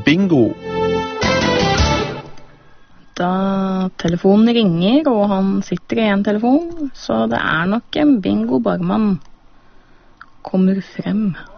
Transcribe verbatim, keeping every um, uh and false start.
bingo. Da telefonen ringer, og han sitter i en telefon, så det er nok en bingo Barman kommer frem.